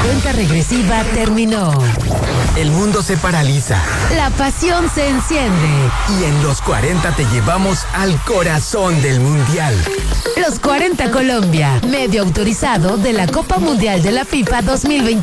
cuenta regresiva terminó. El mundo se paraliza. La pasión se enciende. Y en los 40 te llevamos al corazón del Mundial. Los 40 Colombia, medio autorizado de la Copa Mundial de la FIFA 2021.